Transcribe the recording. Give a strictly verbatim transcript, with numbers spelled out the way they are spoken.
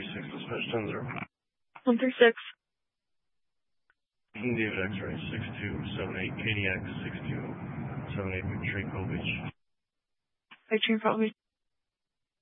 six, dispatch ten zero. one three six. David X-ray six two seven eight, K D X six two seven eight, Train Beach. Train Beach.